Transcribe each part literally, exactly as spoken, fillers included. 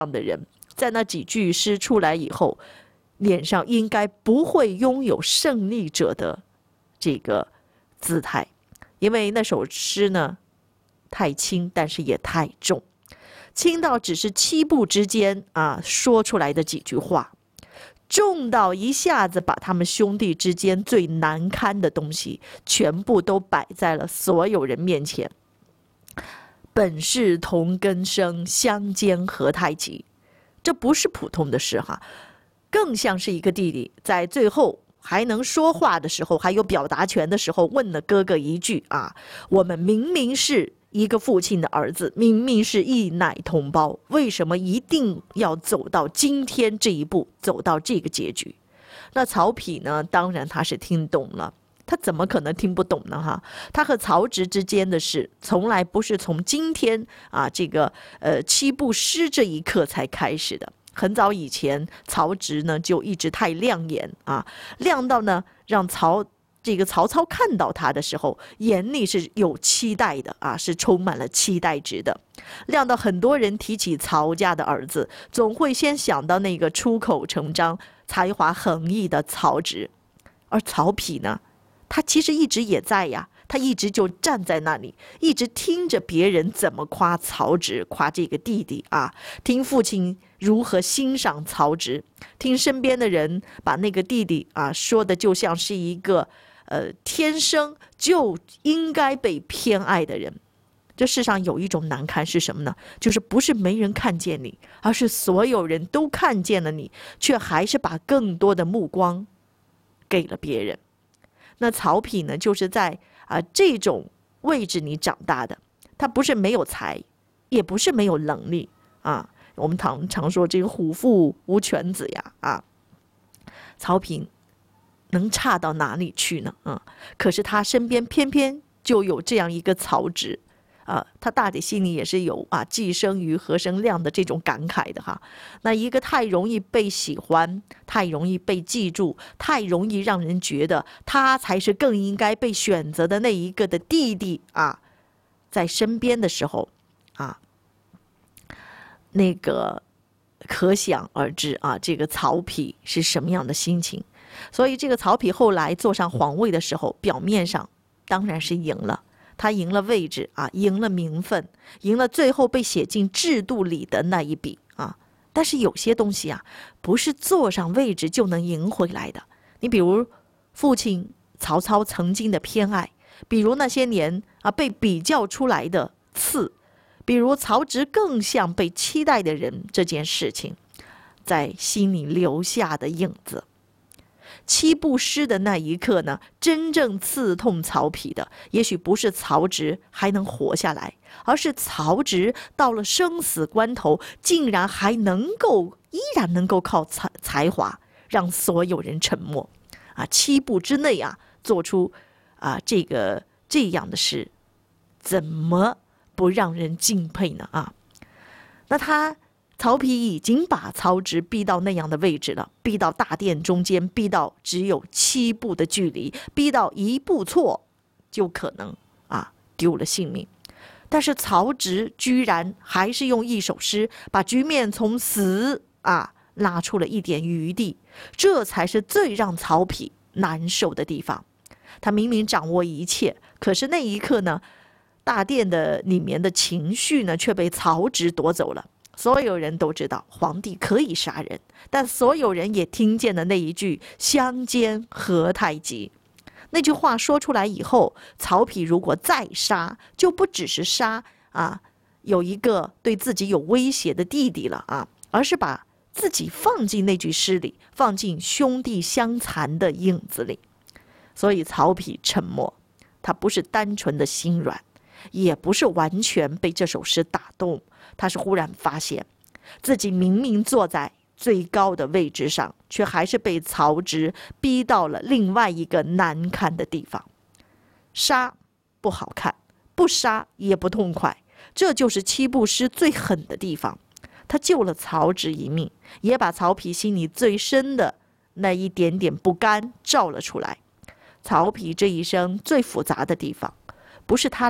的人，在那几句诗出来以后，脸上应该不会拥有胜利者的这个姿态，因为那首诗呢太轻，但是也太重，轻到只是七步之间啊说出来的几句话，重到一下子把他们兄弟之间最难堪的东西全部都摆在了所有人面前。本是同根生，相煎何太急。这不是普通的诗哈，更像是一个弟弟在最后还能说话的时候，还有表达权的时候，问了哥哥一句啊：我们明明是一个父亲的儿子，明明是一奶同胞，为什么一定要走到今天这一步，走到这个结局？那曹丕呢，当然他是听懂了，他怎么可能听不懂呢？哈，他和曹植之间的事，从来不是从今天啊这个呃七步诗这一刻才开始的。很早以前，曹植呢就一直太亮眼啊，亮到呢让曹这个曹操看到他的时候，眼里是有期待的啊，是充满了期待值的。亮到很多人提起曹家的儿子，总会先想到那个出口成章、才华横溢的曹植。而曹丕呢，他其实一直也在呀，他一直就站在那里，一直听着别人怎么夸曹植，夸这个弟弟啊，听父亲如何欣赏曹植，听身边的人把那个弟弟啊说的就像是一个呃天生就应该被偏爱的人。这世上有一种难堪是什么呢？就是不是没人看见你，而是所有人都看见了你，却还是把更多的目光给了别人。那曹丕呢，就是在啊这种位置里长大的，他不是没有才，也不是没有能力啊。我们常常说这个虎父无犬子呀啊，曹丕能差到哪里去呢？啊，可是他身边偏偏就有这样一个曹植。啊，他大抵心里也是有啊，既生瑜何生亮的这种感慨的哈。那一个太容易被喜欢，太容易被记住，太容易让人觉得他才是更应该被选择的那一个的弟弟啊，在身边的时候啊，那个可想而知啊，这个曹丕是什么样的心情。所以这个曹丕后来坐上皇位的时候，表面上当然是赢了。他赢了位置啊，赢了名分，赢了最后被写进制度里的那一笔啊。但是有些东西啊，不是坐上位置就能赢回来的。你比如父亲曹操曾经的偏爱，比如那些年啊被比较出来的刺，比如曹植更像被期待的人这件事情，在心里留下的影子。七步诗的那一刻呢，真正刺痛曹丕的，也许不是曹植还能活下来，而是曹植到了生死关头，竟然还能够依然能够靠才才华让所有人沉默啊！七步之内啊，做出啊这个这样的事，怎么不让人敬佩呢？啊，那他。曹丕已经把曹植逼到那样的位置了，逼到大殿中间，逼到只有七步的距离，逼到一步错就可能啊丢了性命。但是曹植居然还是用一首诗把局面从死啊拉出了一点余地，这才是最让曹丕难受的地方。他明明掌握一切，可是那一刻呢，大殿的里面的情绪呢却被曹植夺走了。所有人都知道皇帝可以杀人，但所有人也听见了那一句相煎何太急。那句话说出来以后，曹丕如果再杀，就不只是杀啊有一个对自己有威胁的弟弟了啊，而是把自己放进那句诗里，放进兄弟相残的影子里。所以曹丕沉默，他不是单纯的心软，也不是完全被这首诗打动，他是忽然发现自己明明坐在最高的位置上，却还是被曹植逼到了另外一个难看的地方。杀不好看，不杀也不痛快，这就是七步诗最狠的地方。他救了曹植一命，也把曹丕心里最深的那一点点不甘照了出来。曹丕这一生最复杂的地方，不是他冷，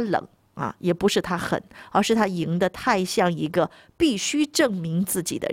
啊，也不是他狠，而是他赢得太像一个必须证明自己的